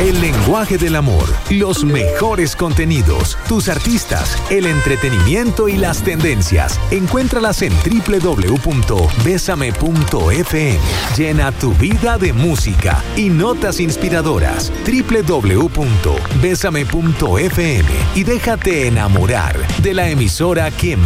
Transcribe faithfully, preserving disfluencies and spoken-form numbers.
El lenguaje del amor, los mejores contenidos, tus artistas, el entretenimiento y las tendencias. Encuéntralas en doble u doble u doble u punto besame punto efe eme. Llena tu vida de música y notas inspiradoras. doble u doble u doble u punto besame punto efe eme y déjate enamorar de la emisora que